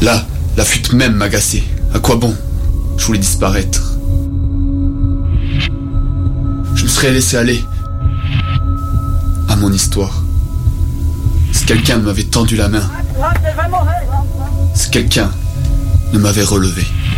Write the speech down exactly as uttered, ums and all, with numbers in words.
Là, la fuite même m'agaçait. À quoi bon? Je voulais disparaître. Je me serais laissé aller à mon histoire. Si quelqu'un m'avait tendu la main, si quelqu'un ne m'avait relevé.